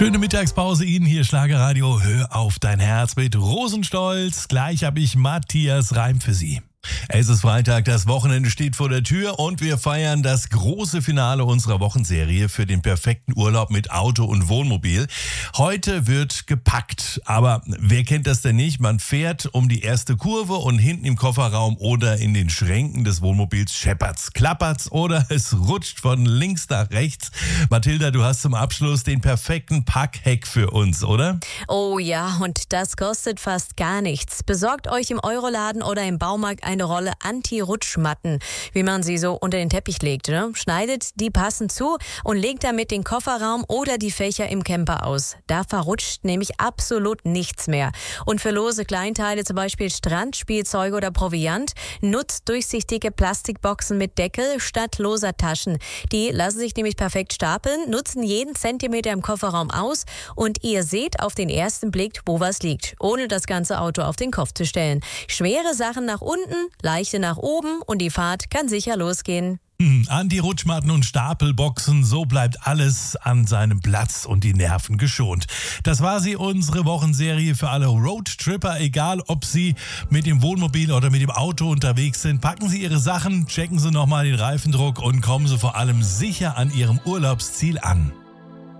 Schöne Mittagspause Ihnen hier, Schlagerradio. Hör auf dein Herz mit Rosenstolz. Gleich habe ich Matthias Reim für Sie. Es ist Freitag, das Wochenende steht vor der Tür und wir feiern das große Finale unserer Wochenserie für den perfekten Urlaub mit Auto und Wohnmobil. Heute wird gepackt, aber wer kennt das denn nicht? Man fährt um die erste Kurve und hinten im Kofferraum oder in den Schränken des Wohnmobils scheppert's, klappert's oder es rutscht von links nach rechts. Mathilda, du hast zum Abschluss den perfekten Packhack für uns, oder? Oh ja, und das kostet fast gar nichts. Besorgt euch im Euroladen oder im Baumarkt eine Rolle Anti-Rutschmatten, wie man sie so unter den Teppich legt. Ne? Schneidet die passend zu und legt damit den Kofferraum oder die Fächer im Camper aus. Da verrutscht nämlich absolut nichts mehr. Und für lose Kleinteile, zum Beispiel Strandspielzeuge oder Proviant, nutzt durchsichtige Plastikboxen mit Deckel statt loser Taschen. Die lassen sich nämlich perfekt stapeln, nutzen jeden Zentimeter im Kofferraum aus und ihr seht auf den ersten Blick, wo was liegt, ohne das ganze Auto auf den Kopf zu stellen. Schwere Sachen nach unten, leichte nach oben und die Fahrt kann sicher losgehen. Anti-Rutschmatten und Stapelboxen, so bleibt alles an seinem Platz und die Nerven geschont. Das war sie, unsere Wochenserie für alle Roadtripper, egal ob sie mit dem Wohnmobil oder mit dem Auto unterwegs sind. Packen Sie Ihre Sachen, checken Sie nochmal den Reifendruck und kommen Sie vor allem sicher an Ihrem Urlaubsziel an.